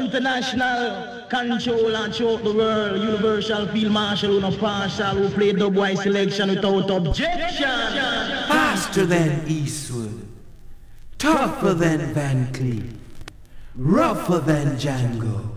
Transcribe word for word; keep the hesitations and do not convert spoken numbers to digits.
international controller throughout the world, universal field marshal who no partial, who play dubwise selection without objection. Faster than Eastwood, tougher than Van Cleef, rougher than Django.